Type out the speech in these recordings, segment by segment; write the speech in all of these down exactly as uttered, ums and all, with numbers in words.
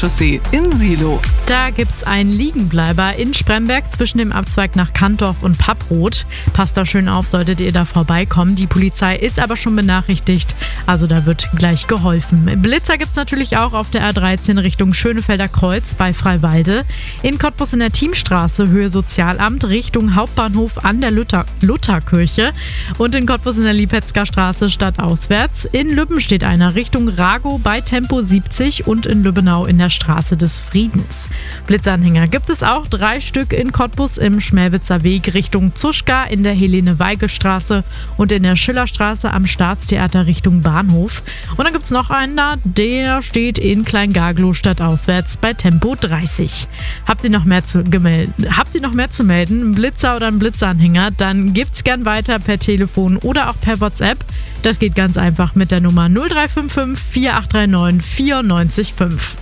Nordchaussee in Silo. Da gibt's einen Liegenbleiber in Spremberg zwischen dem Abzweig nach Kantdorf und Papproth. Passt da schön auf, solltet ihr da vorbeikommen. Die Polizei ist aber schon benachrichtigt, also da wird gleich geholfen. Blitzer gibt's natürlich auch auf der R dreizehn Richtung Schönefelder Kreuz bei Freiwalde. In Cottbus in der Thiemstraße Höhe Sozialamt Richtung Hauptbahnhof an der Luther- Lutherkirche. Und in Cottbus in der Liepetzger Straße stadtauswärts. In Lübben steht einer Richtung Rago bei Tempo siebzig und in Lübbenau in der Straße des Friedens. Blitzanhänger gibt es auch drei Stück in Cottbus im Schmelwitzer Weg Richtung Zuschka, in der Helene-Weigel-Straße und in der Schillerstraße am Staatstheater Richtung Bahnhof. Und dann gibt es noch einen da, der steht in Kleingaglow stadtauswärts bei Tempo dreißig. Habt ihr noch mehr zu gemeldet? Habt ihr noch mehr zu melden? Ein Blitzer oder ein Blitzanhänger? Dann gibt's gern weiter per Telefon oder auch per WhatsApp. Das geht ganz einfach mit der Nummer null drei fünf fünf vier acht drei neun vier neun fünf.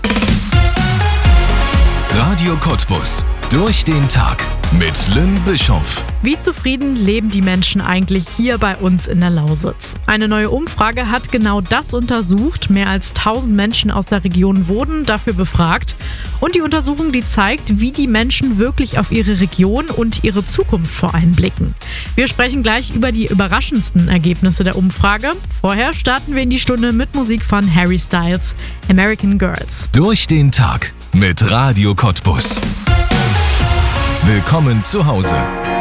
Radio Cottbus. Durch den Tag mit Lynn Bischoff. Wie zufrieden leben die Menschen eigentlich hier bei uns in der Lausitz? Eine neue Umfrage hat genau das untersucht. Mehr als tausend Menschen aus der Region wurden dafür befragt. Und die Untersuchung, die zeigt, wie die Menschen wirklich auf ihre Region und ihre Zukunft vor allem blicken. Wir sprechen gleich über die überraschendsten Ergebnisse der Umfrage. Vorher starten wir in die Stunde mit Musik von Harry Styles, American Girls. Durch den Tag mit Radio Cottbus. Willkommen zu Hause.